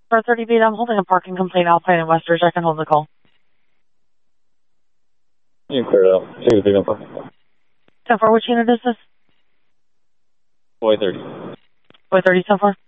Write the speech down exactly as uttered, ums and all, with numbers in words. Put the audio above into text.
For thirty feet, I'm holding a parking complaint outside in Westridge. I can hold the call. You can clear it out. Take the feet on parking. ten four, which unit is this? Boy thirty. Boy thirty, ten four.